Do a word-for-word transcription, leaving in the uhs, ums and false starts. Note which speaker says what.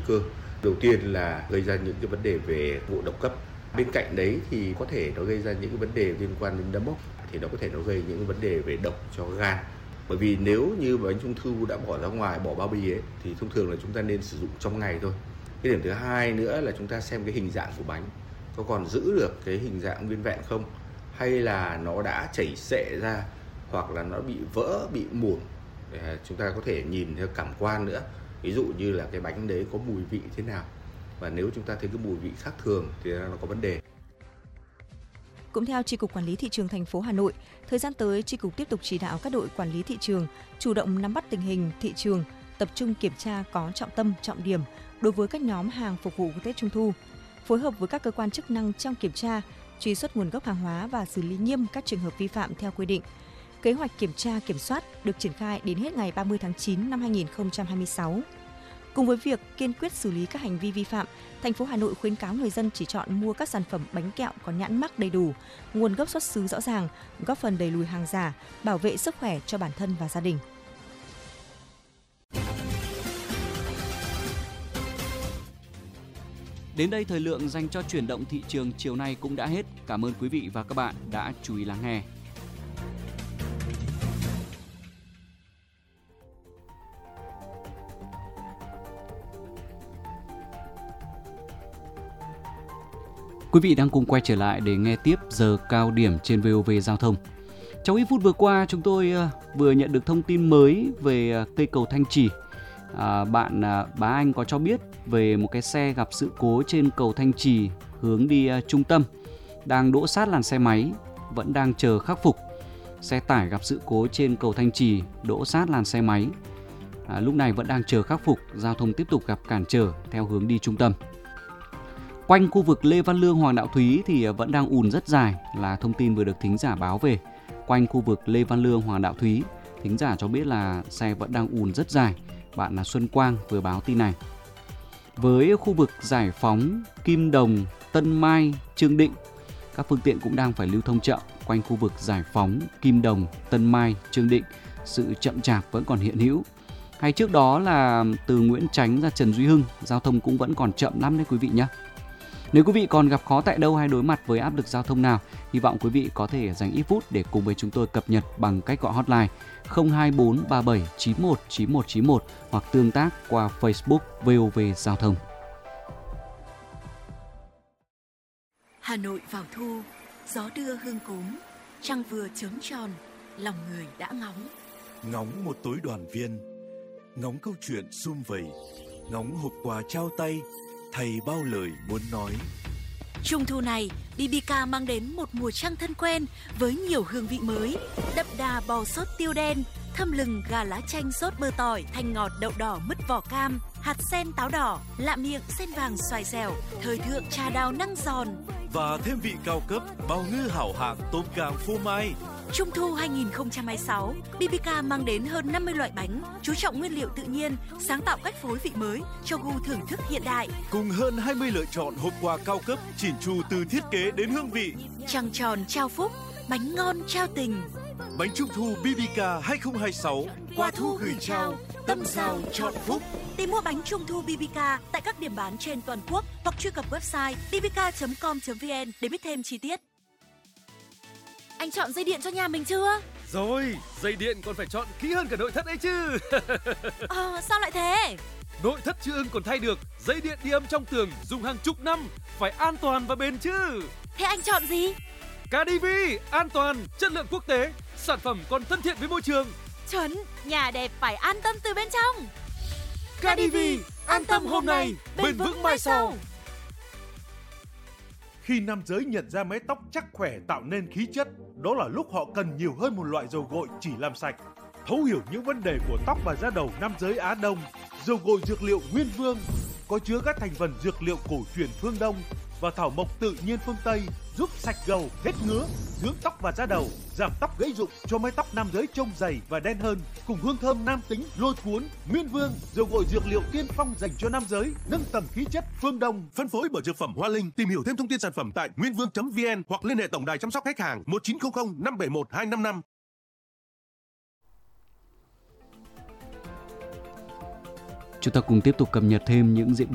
Speaker 1: cơ. Đầu tiên là gây ra những cái vấn đề về ngộ độc cấp. Bên cạnh đấy thì có thể nó gây ra những cái vấn đề liên quan đến nấm mốc, thì nó có thể nó gây những vấn đề về độc cho gan. Bởi vì nếu như bánh trung thu đã bỏ ra ngoài, bỏ bao bì ấy, thì thông thường là chúng ta nên sử dụng trong ngày thôi. Cái điểm thứ hai nữa là chúng ta xem cái hình dạng của bánh có còn giữ được cái hình dạng nguyên vẹn không, hay là nó đã chảy xệ ra, hoặc là nó bị vỡ, bị mủn. Chúng ta có thể nhìn theo cảm quan nữa, ví dụ như là cái bánh đấy có mùi vị thế nào, và nếu chúng ta thấy cái mùi vị khác thường thì nó có vấn đề.
Speaker 2: Cũng theo Chi cục Quản lý Thị trường thành phố Hà Nội, thời gian tới Chi cục tiếp tục chỉ đạo các đội quản lý thị trường chủ động nắm bắt tình hình thị trường, tập trung kiểm tra có trọng tâm, trọng điểm đối với các nhóm hàng phục vụ Tết Trung thu, phối hợp với các cơ quan chức năng trong kiểm tra, truy xuất nguồn gốc hàng hóa và xử lý nghiêm các trường hợp vi phạm theo quy định. Kế hoạch kiểm tra kiểm soát được triển khai đến hết ngày ba mươi tháng chín năm hai nghìn không trăm hai mươi sáu. Cùng với việc kiên quyết xử lý các hành vi vi phạm, thành phố Hà Nội khuyến cáo người dân chỉ chọn mua các sản phẩm bánh kẹo có nhãn mác đầy đủ, nguồn gốc xuất xứ rõ ràng, góp phần đẩy lùi hàng giả, bảo vệ sức khỏe cho bản thân và gia đình.
Speaker 3: Đến đây thời lượng dành cho chuyển động thị trường chiều nay cũng đã hết. Cảm ơn quý vị và các bạn đã chú ý lắng nghe. Quý vị đang cùng quay trở lại để nghe tiếp giờ cao điểm trên vê o vê Giao thông. Trong ít phút vừa qua, chúng tôi vừa nhận được thông tin mới về cây cầu Thanh Trì. À, bạn à, Bá Anh có cho biết về một cái xe gặp sự cố trên cầu Thanh Trì hướng đi uh, trung tâm, đang đỗ sát làn xe máy, vẫn đang chờ khắc phục. Xe tải gặp sự cố trên cầu Thanh Trì, đỗ sát làn xe máy, à, lúc này vẫn đang chờ khắc phục, giao thông tiếp tục gặp cản trở theo hướng đi trung tâm. Quanh khu vực Lê Văn Lương, Hoàng Đạo Thúy thì vẫn đang ùn rất dài, là thông tin vừa được thính giả báo về. Quanh khu vực Lê Văn Lương, Hoàng Đạo Thúy, thính giả cho biết là xe vẫn đang ùn rất dài. Bạn là Xuân Quang vừa báo tin này. Với khu vực Giải Phóng, Kim Đồng, Tân Mai, Trương Định, các phương tiện cũng đang phải lưu thông chậm. Quanh khu vực Giải Phóng, Kim Đồng, Tân Mai, Trương Định, sự chậm chạp vẫn còn hiện hữu. Hay trước đó là từ Nguyễn Chánh ra Trần Duy Hưng, giao thông cũng vẫn còn chậm lắm đấy quý vị nhé. Nếu quý vị còn gặp khó tại đâu hay đối mặt với áp lực giao thông nào, hy vọng quý vị có thể dành ít phút để cùng với chúng tôi cập nhật bằng cách gọi hotline không hai bốn ba bảy chín một chín một chín một hoặc tương tác qua Facebook vê o vê Giao thông.
Speaker 4: Hà Nội vào thu, gió đưa hương cốm, trăng vừa chớm tròn, lòng người đã ngóng.
Speaker 5: Ngóng một tối đoàn viên, ngóng câu chuyện sum vầy, ngóng hộp quà trao tay, thầy bao lời muốn nói.
Speaker 4: Trung thu này, bê bê ca mang đến một mùa trăng thân quen với nhiều hương vị mới, đậm đà bò sốt tiêu đen, thơm lừng gà lá chanh sốt bơ tỏi, thanh ngọt đậu đỏ mứt vỏ cam, hạt sen táo đỏ, lạ miệng sen vàng xoài dẻo, thời thượng trà đào năng giòn.
Speaker 5: Và thêm vị cao cấp, bào ngư hảo hạng tôm càng phô mai.
Speaker 4: Trung thu hai không hai sáu, bê bê ca mang đến hơn năm mươi loại bánh, chú trọng nguyên liệu tự nhiên, sáng tạo cách phối vị mới cho gu thưởng thức hiện đại.
Speaker 5: Cùng hơn hai mươi lựa chọn hộp quà cao cấp chỉn chu từ thiết kế đến hương vị.
Speaker 4: Trăng tròn trao phúc, bánh ngon trao tình.
Speaker 5: Bánh Trung thu bê bê ca hai không hai sáu, qua thu gửi trao, tâm giao chọn phúc.
Speaker 4: Tìm mua bánh Trung thu bê bê ca tại các điểm bán trên toàn quốc hoặc truy cập website b b k chấm com chấm v n để biết thêm chi tiết. Anh chọn dây điện cho nhà mình chưa?
Speaker 6: Rồi, dây điện còn phải chọn kỹ hơn cả nội thất ấy chứ.
Speaker 4: Ờ, sao lại thế?
Speaker 6: Nội thất chưa ưng còn thay được, dây điện đi âm trong tường dùng hàng chục năm, phải an toàn và bền chứ.
Speaker 4: Thế anh chọn gì?
Speaker 6: ca đê vê, an toàn, chất lượng quốc tế, sản phẩm còn thân thiện với môi trường.
Speaker 4: Chuẩn, nhà đẹp phải an tâm từ bên trong.
Speaker 6: ca đê vê, an tâm hôm nay, bền vững mai sau.
Speaker 7: Khi nam giới nhận ra mái tóc chắc khỏe tạo nên khí chất, đó là lúc họ cần nhiều hơn một loại dầu gội chỉ làm sạch. Thấu hiểu những vấn đề của tóc và da đầu nam giới Á Đông, dầu gội dược liệu Nguyên Vương có chứa các thành phần dược liệu cổ truyền phương Đông và thảo mộc tự nhiên phương Tây, giúp sạch gầu, hết ngứa, dưỡng tóc và da đầu, giảm tóc gãy rụng cho mái tóc nam giới trông dày và đen hơn, cùng hương thơm nam tính lôi cuốn. Nguyên Vương, dầu gội dược liệu tiên phong dành cho nam giới, nâng tầm khí chất phương Đông.
Speaker 5: Phân phối bởi Dược phẩm Hoa Linh. Tìm hiểu thêm thông tin sản phẩm tại nguyên vương chấm v n hoặc liên hệ tổng đài chăm sóc khách hàng một chín không không năm bảy một hai năm năm.
Speaker 3: Chúng ta cùng tiếp tục cập nhật thêm những diễn